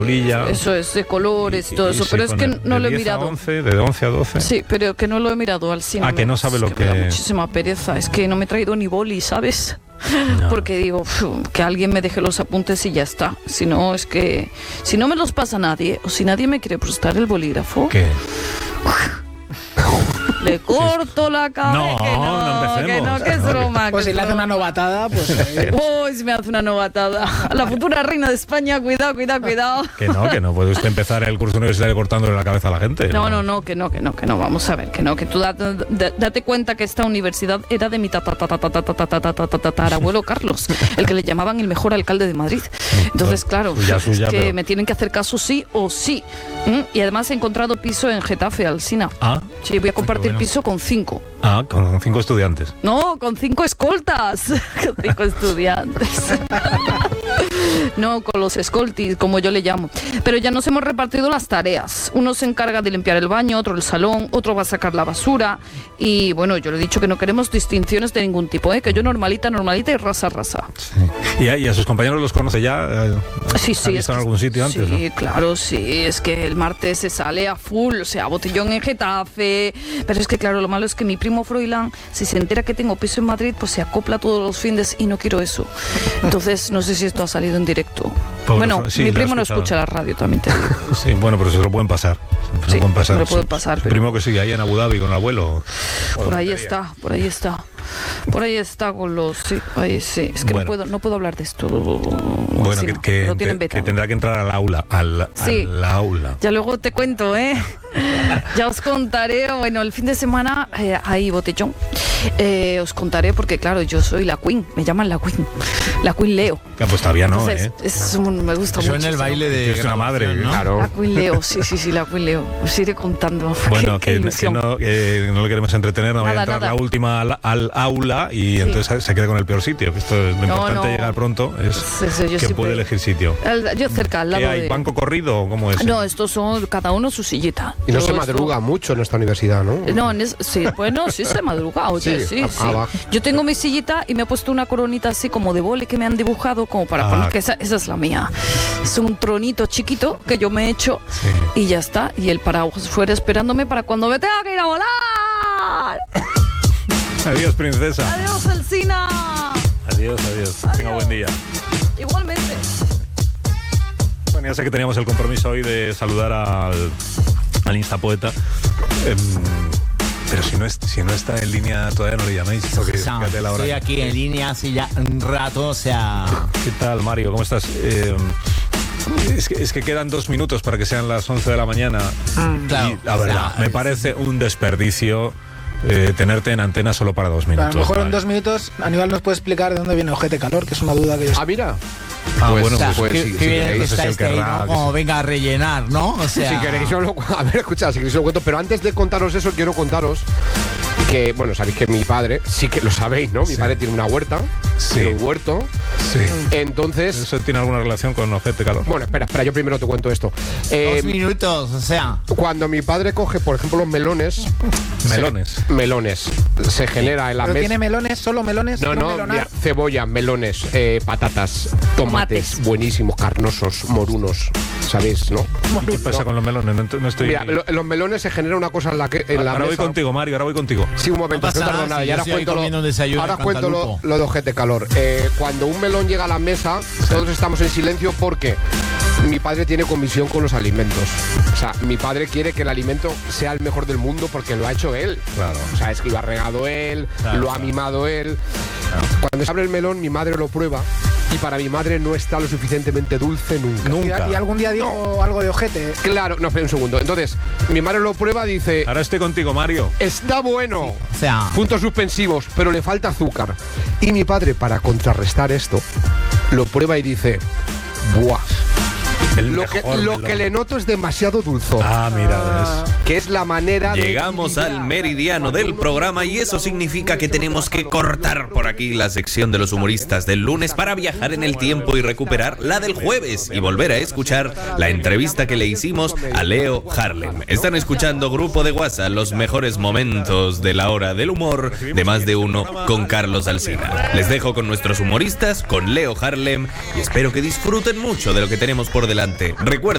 Eso es, de colores y todo eso, pero es que no lo he mirado. De 11 a 12. Sí, pero que no lo he mirado al cine. Que no sabe lo que... Me da muchísima pereza, es que no me he traído ni boli, ¿sabes? No. Porque digo, que alguien me deje los apuntes y ya está. Si no, es que... Si no me los pasa nadie, o si nadie me quiere prestar el bolígrafo... ¿Qué? Le corto la cabeza. No, que es broma. Pues si le hace una novatada, pues... si me hace una novatada. A la futura reina de España, cuidado. Que no puede usted empezar el curso universitario cortándole la cabeza a la gente. No, que no, vamos a ver, que tú date cuenta que esta universidad era de mi tatarabuelo Carlos, el que le llamaban el mejor alcalde de Madrid. Entonces, claro, es que me tienen que hacer caso sí o sí. Y además he encontrado piso en Getafe, Alsina. Sí, voy a compartir piso con 5. Con 5 estudiantes. No, con 5 escoltas. Con 5 estudiantes. No, con los escoltis, como yo le llamo. Pero ya nos hemos repartido las tareas. Uno se encarga de limpiar el baño, otro el salón, otro va a sacar la basura. Y bueno, yo le he dicho que no queremos distinciones de ningún tipo, que yo normalita y raza. Sí. ¿Y a sus compañeros los conoce ya? Sí. ¿Han visto en algún sitio antes? Sí, ¿no? claro, sí. Es que el martes se sale a full, o sea, botellón en Getafe. Pero es que claro, lo malo es que mi primo Froilán, si se entera que tengo piso en Madrid, pues se acopla todos los fines y no quiero eso. Entonces, no sé si esto ha salido en directo. Sí, mi primo no escucha la radio, también te digo. Sí, bueno, pero se lo pueden pasar. Me lo pueden pasar. Pero... primo que sigue ahí en Abu Dhabi con el abuelo. Por ahí está. Por ahí está con los... Sí, ahí sí. Es que no puedo hablar de esto. Bueno, que tendrá que entrar al aula. Al aula. Ya luego te cuento, Ya os contaré. Bueno, el fin de semana hay botellón. Os contaré porque, claro, yo soy la Queen. Me llaman la Queen. La Queen Leo. Pues todavía no, me gusta mucho. Yo en el baile de... Es una madre, ¿no? Claro. La Queen Leo, sí, la Queen Leo. Os iré contando. Bueno, que no le queremos entretener. No voy a entrar la última al aula y entonces se queda con el peor sitio. Esto es lo importante llegar pronto. Es que puede elegir sitio. Yo cerca, al lado ¿Hay banco corrido o cómo es? No, estos son cada uno su sillita. Y no se madruga mucho en esta universidad, ¿no? No, sí se madruga. Oye, sí. Yo tengo mi sillita y me he puesto una coronita así como de boli que me han dibujado como para poner que esa es la mía. Es un tronito chiquito que yo me he hecho y ya está. Y el paraguas fuera esperándome para cuando me tenga que ir a volar. Adiós, princesa. Adiós, Alsina. Adiós. Tenga buen día. Igualmente. Bueno, ya sé que teníamos el compromiso hoy de saludar al Instapoeta. Pero si no está en línea, todavía no le llaméis. Fíjate la hora. Estoy aquí en línea hace ya un rato, o sea... ¿Qué tal, Mario? ¿Cómo estás? Es que quedan 2 minutos para que sean las 11 de la mañana. Claro. Y la verdad, me parece un desperdicio tenerte en antena solo para 2 minutos. A lo mejor en 2 minutos Aníbal nos puede explicar de dónde viene Ojete Calor, que es una duda que yo... mira. Si venga a rellenar, ¿no? O sea... Si queréis escuchad, si queréis lo cuento, pero antes de contaros eso, quiero contaros que, bueno, sabéis que mi padre, sí que lo sabéis, ¿no? Mi padre tiene una huerta, tiene un huerto. Sí. Entonces... ¿Eso tiene alguna relación con Ojete Calor? Bueno, espera, yo primero te cuento esto. 2 minutos, o sea... Cuando mi padre coge, por ejemplo, los melones... Melones. Se genera en la mesa... ¿Tiene melones? ¿Solo melones? No, mira, cebolla, melones, patatas, tomates buenísimos, carnosos, morunos, ¿sabéis, no? ¿Qué pasa con los melones? No estoy... Mira, los melones se genera una cosa en la que... ahora voy contigo, Mario, ahora voy contigo. Sí, un momento, no tardo nada. Y ahora cuento lo de Ojete Calor. Cuando un melón llega a la mesa, todos estamos en silencio porque mi padre tiene comisión con los alimentos. O sea, mi padre quiere que el alimento sea el mejor del mundo porque lo ha hecho él. Claro. O sea, es que lo ha regado él, lo ha mimado él. Claro. Cuando se abre el melón, mi madre lo prueba y para mi madre no está lo suficientemente dulce nunca. ¿Y algún día dijo algo de ojete? Claro, no, espera un segundo. Entonces, mi madre lo prueba y dice... Ahora estoy contigo, Mario. Está bueno. O sea... Puntos suspensivos, pero le falta azúcar. Y mi padre, para contrarrestar esto, lo prueba y dice... ¡Buah! Lo que le noto es demasiado dulzor. Mira, que es la manera Llegamos al meridiano del programa y eso significa que tenemos que cortar por aquí la sección de los humoristas del lunes para viajar en el tiempo y recuperar la del jueves y volver a escuchar la entrevista que le hicimos a Leo Harlem. Están escuchando Grupo de WhatsApp, los mejores momentos de la hora del humor de Más de Uno con Carlos Alsina. Les dejo con nuestros humoristas, con Leo Harlem y espero que disfruten mucho de lo que tenemos por delante. Recuerden